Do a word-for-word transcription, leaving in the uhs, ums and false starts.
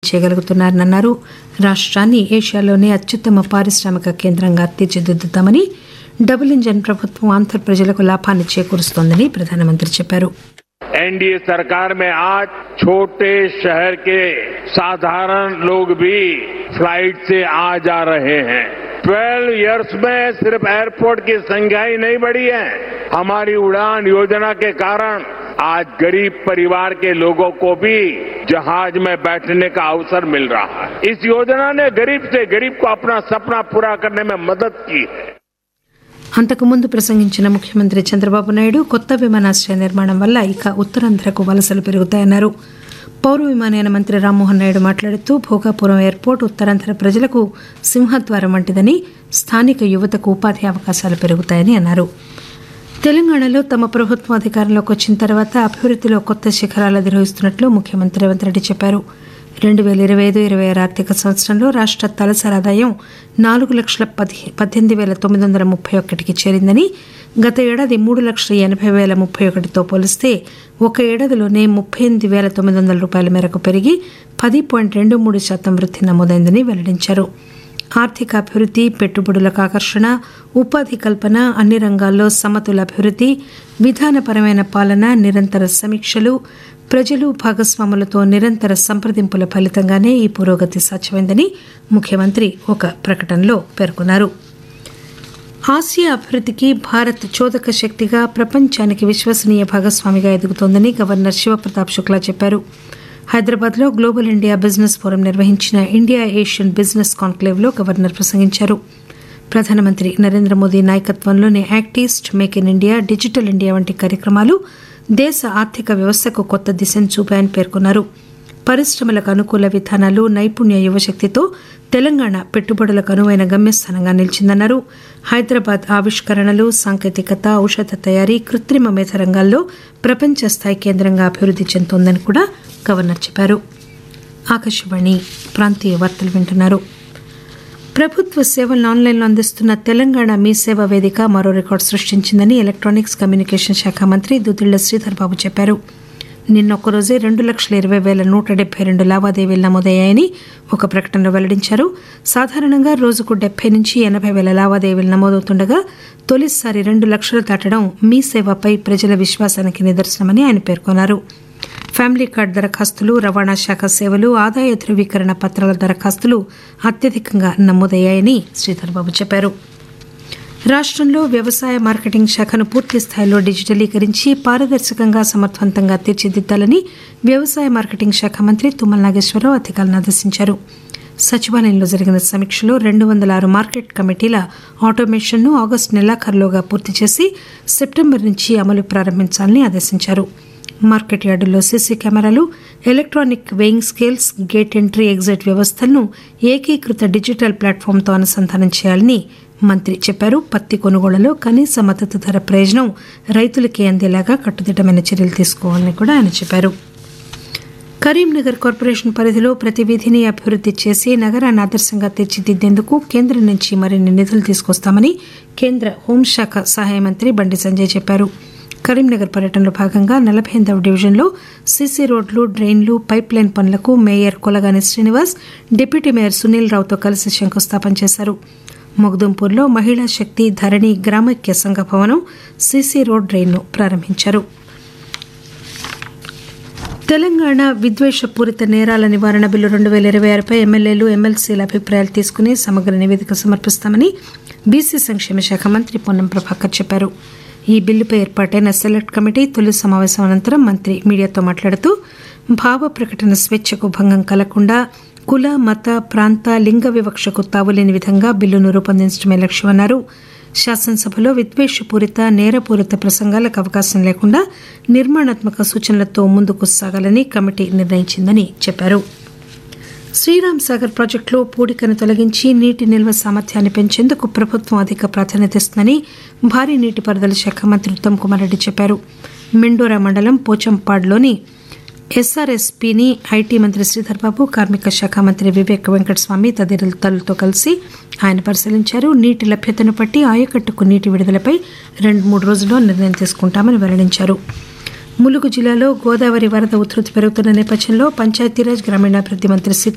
చేయగలుగుతున్నారని అన్నారు. రాష్ట్రాన్ని ఏషియాలోనే అత్యుత్తమ పారిశ్రామిక కేంద్రంగా తీర్చిదిద్దుతామని, డబుల్ ఇంజన్ ప్రభుత్వం ఆంధ్ర ప్రజలకు లాభాన్ని చేకూరుస్తోందని ప్రధానమంత్రి చెప్పారు. एनडीए सरकार में आज छोटे शहर के साधारण लोग भी फ्लाइट से आ जा रहे हैं. ट्वेल्व इयर्स में सिर्फ एयरपोर्ट की संख्या ही नहीं बढ़ी है, हमारी उड़ान योजना के कारण आज गरीब परिवार के लोगों को भी जहाज में बैठने का अवसर मिल रहा है. इस योजना ने गरीब से गरीब को अपना सपना पूरा करने में मदद की है. అంతకుముందు ప్రసంగించిన ముఖ్యమంత్రి చంద్రబాబు నాయుడు కొత్త విమానాశ్రయ నిర్మాణం వల్ల ఇక ఉత్తరాంధ్రకు వలసలు పెరుగుతాయన్నారు. పౌర విమానయాన మంత్రి రామ్మోహన్ నాయుడు మాట్లాడుతూ భోగాపురం ఎయిర్పోర్ట్ ఉత్తరాంధ్ర ప్రజలకు సింహద్వారం వంటిదని, స్థానిక యువతకు ఉపాధి అవకాశాలు పెరుగుతాయని అన్నారు. తెలంగాణలో తమ ప్రభుత్వం అధికారంలోకి వచ్చిన తర్వాత అభివృద్దిలో కొత్త శిఖరాలు అధిరోహిస్తున్నట్లు ముఖ్యమంత్రి రేవంత్ రెడ్డి చెప్పారు. రెండు పేల ఇరవై ఐదు ఇరవై ఆరు ఆర్థిక సంవత్సరంలో రాష్ట్ర తలసరి ఆదాయం నాలుగు లక్షల పది పద్దెనిమిది వేల తొమ్మిది వందల ముప్పై ఒకటికి చేరిందని, గత ఏడాది మూడు లక్షల ఎనభై వేల ముప్పై ఒకటితో పోలిస్తే ఒక ఏడాదిలోనే ముప్పై ఎనిమిది వేల తొమ్మిది వందల రూపాయల మేరకు పెరిగి పది పాయింట్ రెండు మూడు శాతం వృద్ధి నమోదైందని వెల్లడించారు. ఆర్థిక అభివృద్ది, పెట్టుబడులకు ఆకర్షణ, ఉపాధి కల్పన, అన్ని రంగాల్లో సమతుల అభివృద్ది, విధానపరమైన పాలన, నిరంతర సమీక్షలు, ప్రజలు భాగస్వాములతో నిరంతర సంప్రదింపుల ఫలితంగానే ఈ పురోగతి సాధ్యమైందని ముఖ్యమంత్రి ఒక ప్రకటనలో పేర్కొన్నారు. ఆసియా అభివృద్దికి భారత్ చోదక శక్తిగా, ప్రపంచానికి విశ్వసనీయ భాగస్వామిగా ఎదుగుతోందని గవర్నర్ శివప్రతాప్ శుక్లా చెప్పారు. హైదరాబాద్లో గ్లోబల్ ఇండియా బిజినెస్ ఫోరం నిర్వహించిన ఇండియా ఏషియన్ బిజినెస్ కాన్క్లేవ్లో గవర్నర్ ప్రసంగించారు. ప్రధానమంత్రి నరేంద్ర మోదీ నాయకత్వంలోని act east, make in India, digital India వంటి కార్యక్రమాలు దేశ ఆర్థిక వ్యవస్థకు కొత్త దిశను చూపాయని పేర్కొన్నారు. పరిశ్రమలకు అనుకూల విధానాలు, నైపుణ్య యువశక్తితో తెలంగాణ పెట్టుబడులకు అనువైన గమ్యస్థానంగా నిలిచిందన్నారు. హైదరాబాద్ ఆవిష్కరణలు, సాంకేతికత, ఔషధ తయారీ, కృత్రిమ మేధ రంగాల్లో ప్రపంచ స్థాయి కేంద్రంగా అభివృద్ది చెందుతోందని కూడా గవర్నర్ చెప్పారు. ఆకాశవాణి ప్రాంతీయ వార్తలు వింటున్నారు. ప్రభుత్వ సేవలను ఆన్లైన్లో అందిస్తున్న తెలంగాణ మీ సేవ వేదిక మరో రికార్డు సృష్టించిందని ఎలక్ట్రానిక్స్ కమ్యూనికేషన్ శాఖ మంత్రి దుద్దిళ్ల శ్రీధర్ బాబు చెప్పారు. నిన్న ఒక్కరోజే రెండు లక్షల ఇరవై వేల నూట డెబ్బై రెండు లావాదేవీలు నమోదయ్యాయని ఒక ప్రకటనలో వెల్లడించారు. సాధారణంగా రోజుకు డెబ్బై నుంచి ఎనభై వేల లావాదేవీలు నమోదవుతుండగా తొలిసారి రెండు లక్షలు దాటడం మీ సేవపై ప్రజల విశ్వాసానికి నిదర్శనమని ఆయన పేర్కొన్నారు. ఫ్యామిలీ కార్డు దరఖాస్తులు, రవాణా శాఖ సేవలు, ఆదాయ ధృవీకరణ పత్రాల దరఖాస్తులు అత్యధికంగా నమోదయ్యాయని శ్రీధర్బాబు చెప్పారు. రాష్టంలో వ్యవసాయ మార్కెటింగ్ శాఖను పూర్తి స్థాయిలో డిజిటలీకరించి పారదర్శకంగా, సమర్థవంతంగా తీర్చిదిద్దాలని వ్యవసాయ మార్కెటింగ్ శాఖ మంత్రి తుమ్మల నాగేశ్వరరావు అధికారులను ఆదేశించారు. సచివాలయంలో జరిగిన సమీక్షలో రెండు వందల ఆరు మార్కెట్ కమిటీల ఆటోమేషన్ను ఆగస్టు నెలాఖరులోగా పూర్తి చేసి సెప్టెంబర్ నుంచి అమలు ప్రారంభించాలని ఆదేశించారు. మార్కెట్ యార్డుల్లో సీసీ కెమెరాలు, electronic weighing scales, gate entry exit వ్యవస్థలను ఏకీకృత డిజిటల్ ప్లాట్ఫామ్తో అనుసంధానం చేయాలని మంత్రి చెప్పారు. పత్తి కొనుగోళ్లలో కనీస మద్దతు ధర ప్రయోజనం రైతులకే అందేలాగా కట్టుదిట్టమైన చర్యలు తీసుకోవాలని కూడా ఆయన చెప్పారు. కరీంనగర్ కార్పొరేషన్ పరిధిలో ప్రతి వీధిని అభివృద్ది చేసి నగరాన్ని ఆదర్శంగా తీర్చిదిద్దేందుకు కేంద్రం నుంచి మరిన్ని నిధులు తీసుకొస్తామని కేంద్ర హోంశాఖ సహాయ మంత్రి బండి సంజయ్ చెప్పారు. కరీంనగర్ పర్యటనలో భాగంగా నలభై ఎనిమిదవ డివిజన్లో సీసీ రోడ్లు, డ్రైన్లు, పైప్ లైన్ పనులకు mayor Kolagani Srinivas, deputy mayor Sunil రావుతో కలిసి శంకుస్థాపన చేశారు. మొగదుంపూర్లో మహిళా శక్తి, ధరణి, గ్రామైక్య సంఘ భవనం సీసీ రోడ్, డ్రైన్ను ప్రారంభించారు. తెలంగాణ విద్వేషపూరిత నేరాల నివారణ బిల్లు రెండు వేల ఇరవై ఆరుపై ఎమ్మెల్యేలు, ఎమ్మెల్సీల అభిప్రాయాలు తీసుకుని సమగ్ర నివేదిక సమర్పిస్తామని బీసీ సంక్షేమ శాఖ మంత్రి పొన్నం ప్రభాకర్ చెప్పారు. ఈ బిల్లుపై ఏర్పాటైన సెలెక్ట్ కమిటీ తొలి సమావేశం అనంతరం మంత్రి మీడియాతో మాట్లాడుతూ భావ ప్రకటన స్వేచ్ఛకు భంగం కలగకుండా కుల, మత, ప్రాంత, లింగ వివక్షకు తావులేని విధంగా బిల్లును రూపొందించడమే లక్ష్యమన్నారు. శాసనసభలో విద్వేషపూరిత, నేరపూరిత ప్రసంగాలకు అవకాశం లేకుండా నిర్మాణాత్మక సూచనలతో ముందుకు సాగాలని కమిటీ నిర్ణయించిందని చెప్పారు. శ్రీరామ్ సాగర్ ప్రాజెక్టులో పూడికను తొలగించి నీటి నిల్వ సామర్థ్యాన్ని పెంచేందుకు ప్రభుత్వం అధిక ప్రాధాన్యత ఇస్తుందని భారీ నీటిపారుదల శాఖ మంత్రి ఉత్తమ్ కుమార్ రెడ్డి చెప్పారు. మెండోరా మండలం పోచంపాడ్లోని ఎస్ఆర్ఎస్పీని ఐటీ మంత్రి శ్రీధర్ బాబు, కార్మిక శాఖ మంత్రి వివేక్ వెంకటస్వామి తదితరులతో కలిసి ఆయన పరిశీలించారు. నీటి లభ్యతను బట్టి ఆయకట్టుకు నీటి విడుదలపై రెండు మూడు రోజుల్లో నిర్ణయం తీసుకుంటామని వెల్లడించారు. ములుగు జిల్లాలో గోదావరి వరద ఉధృతి పెరుగుతున్న నేపథ్యంలో పంచాయతీరాజ్, గ్రామీణాభివృద్ది మంత్రి సీత